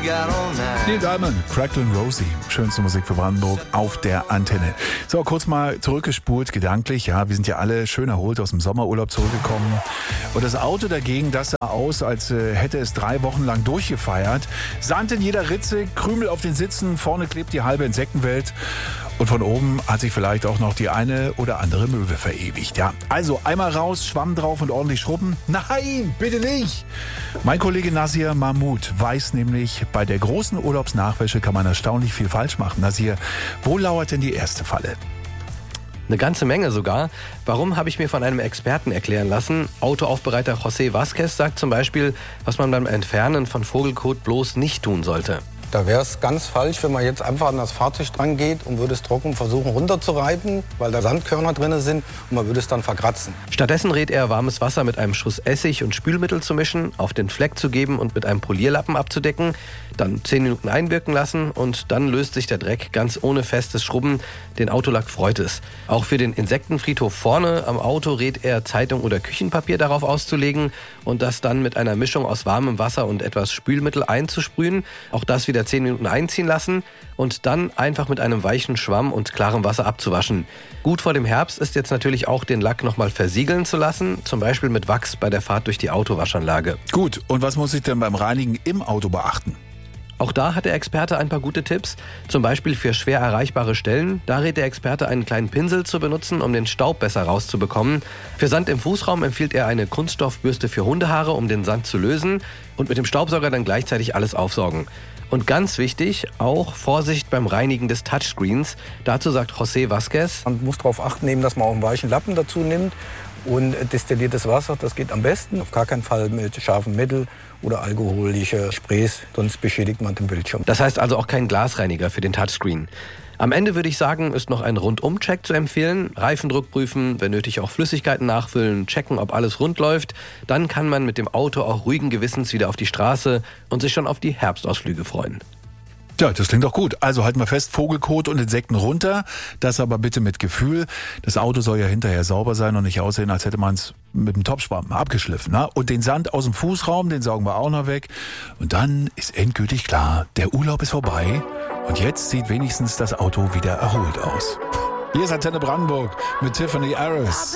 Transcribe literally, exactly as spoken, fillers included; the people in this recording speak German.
Neil Diamond, Cracklin' Rosie, schönste Musik für Brandenburg auf der Antenne. So, kurz mal zurückgespult, gedanklich, ja, wir sind ja alle schön erholt aus dem Sommerurlaub zurückgekommen. Und das Auto dagegen, das sah aus, als äh, hätte es drei Wochen lang durchgefeiert. Sand in jeder Ritze, Krümel auf den Sitzen, vorne klebt die halbe Insektenwelt. Und von oben hat sich vielleicht auch noch die eine oder andere Möwe verewigt. Ja, also einmal raus, Schwamm drauf und ordentlich schrubben. Nein, bitte nicht! Mein Kollege Nasir Mahmoud weiß nämlich, bei der großen Urlaubsnachwäsche kann man erstaunlich viel falsch machen. Nasir, wo lauert denn die erste Falle? Eine ganze Menge sogar. Warum, habe ich mir von einem Experten erklären lassen. Autoaufbereiter José Vázquez sagt zum Beispiel, was man beim Entfernen von Vogelkot bloß nicht tun sollte. Da wäre es ganz falsch, wenn man jetzt einfach an das Fahrzeug dran geht und würde es trocken versuchen runterzureiben, weil da Sandkörner drin sind und man würde es dann verkratzen. Stattdessen rät er, warmes Wasser mit einem Schuss Essig und Spülmittel zu mischen, auf den Fleck zu geben und mit einem Polierlappen abzudecken, dann zehn Minuten einwirken lassen und dann löst sich der Dreck ganz ohne festes Schrubben. Den Autolack freut es. Auch für den Insektenfriedhof vorne am Auto rät er, Zeitung oder Küchenpapier darauf auszulegen und das dann mit einer Mischung aus warmem Wasser und etwas Spülmittel einzusprühen. Auch das wieder zehn Minuten einziehen lassen und dann einfach mit einem weichen Schwamm und klarem Wasser abzuwaschen. Gut vor dem Herbst ist jetzt natürlich auch, den Lack nochmal versiegeln zu lassen, zum Beispiel mit Wachs bei der Fahrt durch die Autowaschanlage. Gut, und was muss ich denn beim Reinigen im Auto beachten? Auch da hat der Experte ein paar gute Tipps, zum Beispiel für schwer erreichbare Stellen. Da rät der Experte, einen kleinen Pinsel zu benutzen, um den Staub besser rauszubekommen. Für Sand im Fußraum empfiehlt er eine Kunststoffbürste für Hundehaare, um den Sand zu lösen und mit dem Staubsauger dann gleichzeitig alles aufsaugen. Und ganz wichtig, auch Vorsicht beim Reinigen des Touchscreens. Dazu sagt José Vázquez: Man muss darauf achten nehmen, dass man auch einen weichen Lappen dazu nimmt. Und destilliertes Wasser, das geht am besten. Auf gar keinen Fall mit scharfem Mittel oder alkoholische Sprays, sonst beschädigt man den Bildschirm. Das heißt also auch kein Glasreiniger für den Touchscreen. Am Ende würde ich sagen, ist noch ein Rundum-Check zu empfehlen. Reifendruck prüfen, wenn nötig auch Flüssigkeiten nachfüllen, checken, ob alles rund läuft. Dann kann man mit dem Auto auch ruhigen Gewissens wieder auf die Straße und sich schon auf die Herbstausflüge freuen. Ja, das klingt doch gut. Also halten wir fest, Vogelkot und Insekten runter. Das aber bitte mit Gefühl. Das Auto soll ja hinterher sauber sein und nicht aussehen, als hätte man es mit dem Topfschwamm abgeschliffen. Ne? Und den Sand aus dem Fußraum, den saugen wir auch noch weg. Und dann ist endgültig klar, der Urlaub ist vorbei. Und jetzt sieht wenigstens das Auto wieder erholt aus. Hier ist Antenne Brandenburg mit Tiffany Harris.